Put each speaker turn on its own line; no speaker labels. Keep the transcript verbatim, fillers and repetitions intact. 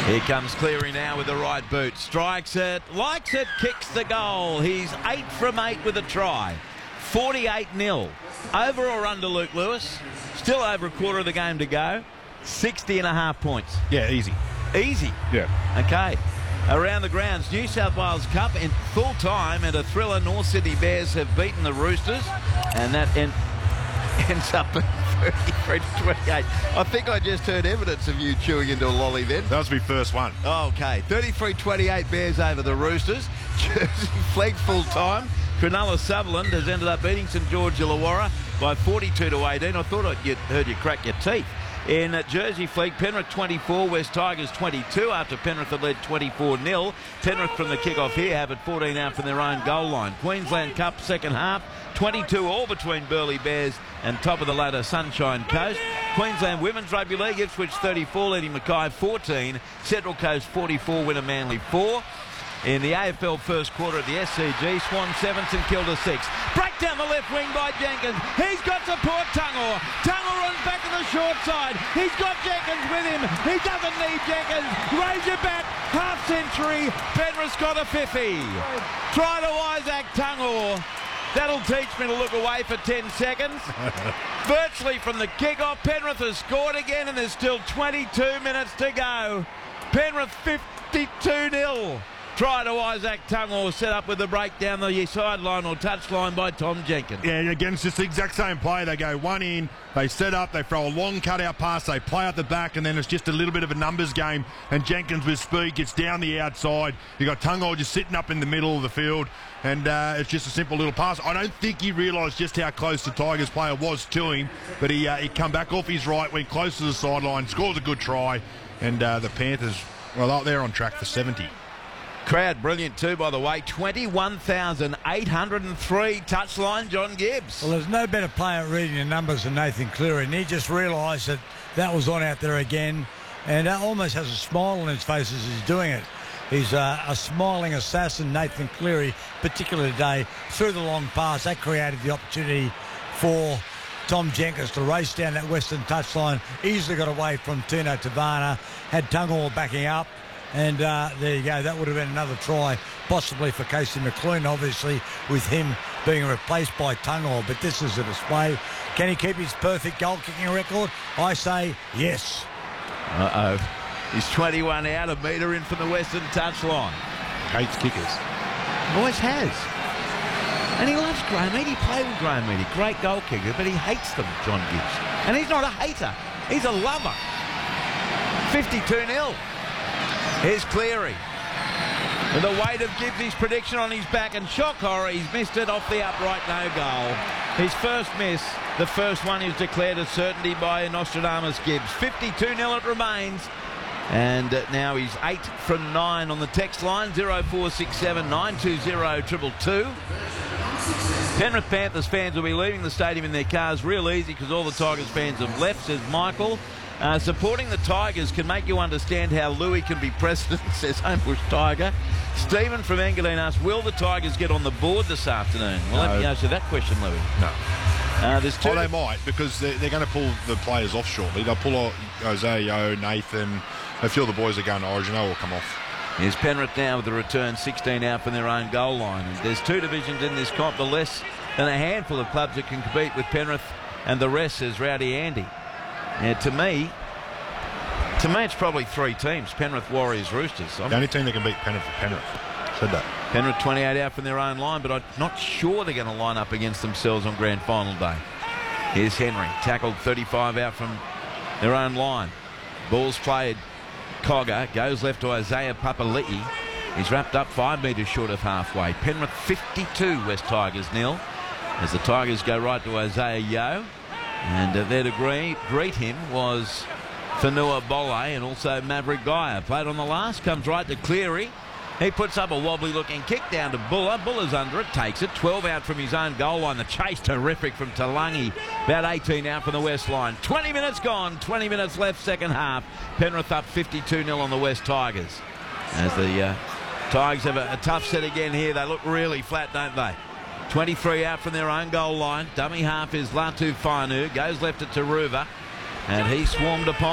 Here comes Cleary now with the right boot. Strikes it, likes it, kicks the goal. He's eight from eight with a try. forty-eight nil. Over or under, Luke Lewis? Still over a quarter of the game to go. sixty and a half points.
Yeah, easy.
Easy?
Yeah.
Okay. Around the grounds, New South Wales Cup in full time, and a thriller. North Sydney Bears have beaten the Roosters, and that en ends up at thirty-three to twenty-eight. I think I just heard evidence of you chewing into a lolly then.
That was my first one.
Okay, thirty-three twenty-eight Bears over the Roosters. Jersey Flegg full time. Cronulla Sutherland has ended up beating St George Illawarra by forty-two to eighteen. I thought I'd get, heard you crack your teeth. In uh, Jersey Flegg, Penrith twenty-four, West Tigers twenty-two after Penrith had led twenty-four nil. Penrith from the kick-off here have it fourteen out from their own goal line. Queensland Cup second half, twenty-two all between Burleigh Bears and top of the ladder Sunshine Coast. Queensland Women's Rugby League, Ipswich thirty-four, leading Mackay fourteen. Central Coast forty-four, winner Manly four. In the A F L first quarter at the S C G, Swan seven, St Kilda six. Break down the left wing by Jenkins. He's got support, Tungor. Tungor runs back to the short side. He's got Jenkins with him. He doesn't need Jenkins. Raise your bat. Half century. Penrith's got a fifty. Try to Isaac Tungor. That'll teach me to look away for ten seconds. Virtually from the kick-off, Penrith has scored again, and there's still twenty-two minutes to go. Penrith fifty-two nil. Try to Isaac Tungor, set up with the break down the sideline or touchline by Tom Jenkins.
Yeah, again, it's just the exact same play. They go one in, they set up, they throw a long cut-out pass, they play out the back, and then it's just a little bit of a numbers game. And Jenkins with speed gets down the outside. You got Tungor just sitting up in the middle of the field, and uh, it's just a simple little pass. I don't think he realised just how close the Tigers player was to him, but he uh, he come back off his right, went close to the sideline, scores a good try, and uh, the Panthers, well, they're on track for seventy.
Crowd brilliant too, by the way. twenty-one thousand eight hundred three touchline, John Gibbs.
Well, there's no better player at reading the numbers than Nathan Cleary, and he just realised that that was on out there again, and that almost has a smile on his face as he's doing it. He's uh, a smiling assassin, Nathan Cleary, particularly today, through the long pass. That created the opportunity for Tom Jenkins to race down that western touchline. Easily got away from Tino Tavana, had Tungor backing up. And uh, there you go. That would have been another try, possibly for Casey McLean, obviously, with him being replaced by Tungor. But this is a display. Can he keep his perfect goal-kicking record? I say yes.
Uh-oh. He's twenty-one out, a metre in from the western touchline.
Hates kickers.
Always has. And he loves Graham Eady. He played with Graham Eady. Great goal kicker, but he hates them, John Gibbs. And he's not a hater. He's a lover. fifty-two nil. Here's Cleary. With the weight of Gibbs' prediction on his back, and shock horror, he's missed it off the upright, no goal. His first miss, the first one is declared a certainty by Nostradamus Gibbs. fifty-two nil it remains. And now he's eight from nine on the text line, zero four six seven nine two zero two two two. Penrith Panthers fans will be leaving the stadium in their cars real easy because all the Tigers fans have left, says Michael. Uh, supporting the Tigers can make you understand how Louis can be president, says Homebush Tiger. Stephen from Engadine asks, will the Tigers get on the board this afternoon? Well,
No.
let me answer that question, Louis.
No.
Uh, there's two.
Oh, they might, because they're, they're going to pull the players off shortly. They'll pull off Isaiah Yeo, Nathan. A few of the boys are going to Origin. They'll all come off.
Here's Penrith now with the return, sixteen out from their own goal line. And there's two divisions in this comp, the less than a handful of clubs that can compete with Penrith, and the rest, says Rowdy Andy. Now, to me, to me, it's probably three teams: Penrith, Warriors, Roosters. I'm
The only team that can beat Penrith is Penrith. Said that.
Penrith twenty-eight out from their own line, but I'm not sure they're going to line up against themselves on grand final day. Here's Henry, tackled thirty-five out from their own line. Ball's played. Cogger goes left to Isaiah Papali'i. He's wrapped up five metres short of halfway. Penrith fifty-two, West Tigers nil. As the Tigers go right to Isaiah Yeo. And uh, there to greet, greet him was Fanua Bole and also Maverick Geyer. Played on the last, comes right to Cleary. He puts up a wobbly-looking kick down to Buller. Buller's under it, takes it. twelve out from his own goal line. The chase terrific from Talangi. About eighteen out from the west line. twenty minutes gone. twenty minutes left, second half. Penrith up fifty-two nil on the West Tigers. As the uh, Tigers have a, a tough set again here. They look really flat, don't they? twenty-three out from their own goal line. Dummy half is Latu Fainu. Goes left to Taruva. And he swarmed upon.